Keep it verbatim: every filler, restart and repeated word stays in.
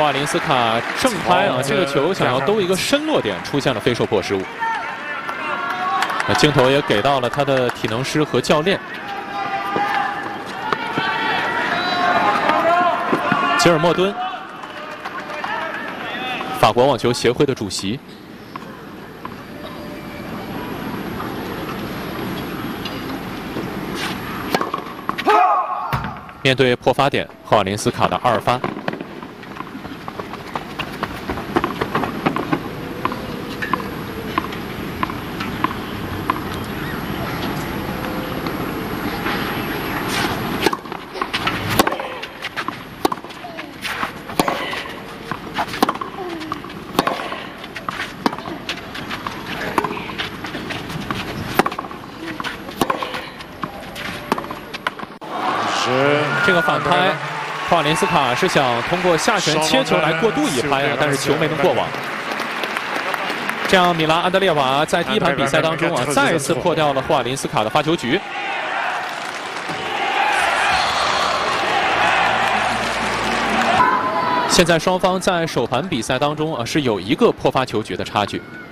霍瓦林斯卡正拍啊，这个球想要兜一个深落点，出现了非受迫失误。那镜头也给到了他的体能师和教练。吉尔莫敦，法国网球协会的主席。 面对破发点，霍瓦林斯卡的二发。这个反拍，霍瓦林斯卡是想通过下旋切球来过渡一拍啊，但是球没能过网。这样，米拉安德烈瓦在第一盘比赛当中啊，再一次破掉了霍瓦林斯卡的发球局。现在双方在首盘比赛当中啊，是有一个破发球局的差距。